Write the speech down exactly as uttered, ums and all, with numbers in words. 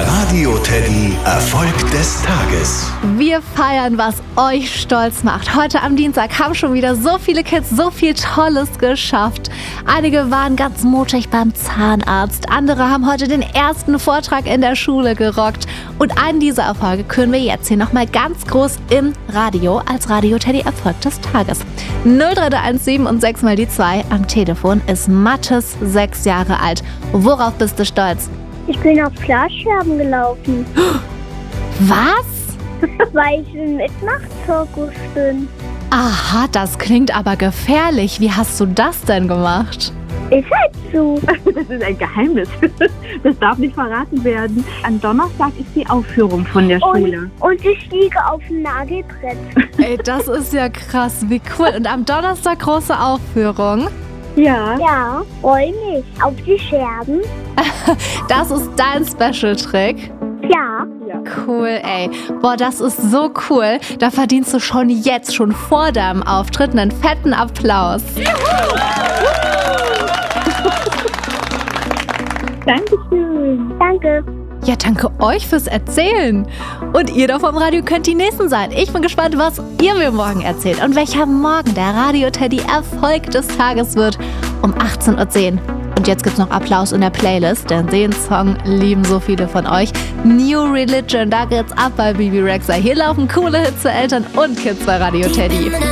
Der Radio Teddy Erfolg des Tages. Wir feiern, was euch stolz macht. Heute am Dienstag haben schon wieder so viele Kids so viel Tolles geschafft. Einige waren ganz mutig beim Zahnarzt. Andere haben heute den ersten Vortrag in der Schule gerockt. Und einen dieser Erfolge können wir jetzt hier nochmal ganz groß im Radio als Radio Teddy Erfolg des Tages. null drei eins sieben und sechs mal die zwei. Am Telefon ist Mathis, sechs Jahre alt. Worauf bist du stolz? Ich bin auf Glasscherben gelaufen. Was? Weil ich im Mitmachzirkus bin. Aha, das klingt aber gefährlich. Wie hast du das denn gemacht? Ist halt so. Das ist ein Geheimnis. Das darf nicht verraten werden. Am Donnerstag ist die Aufführung von der Schule. Und, und ich liege auf dem Nagelbrett. Ey, das ist ja krass. Wie cool. Und am Donnerstag große Aufführung. Ja. Ja, freu mich auf die Scherben. Das ist dein Special-Trick. Ja. Cool, ey. Boah, das ist so cool. Da verdienst du schon jetzt, schon vor deinem Auftritt, einen fetten Applaus. Dankeschön. Danke. Ja, danke euch fürs Erzählen. Und ihr da vom Radio könnt die Nächsten sein. Ich bin gespannt, was ihr mir morgen erzählt und welcher morgen der Radio Teddy Erfolg des Tages wird um achtzehn Uhr zehn. Und jetzt gibt's noch Applaus in der Playlist, denn den Song lieben so viele von euch. New Religion, da geht's ab bei Bibi Rexha. Hier laufen coole Hits für Eltern und Kids bei Radio Teddy.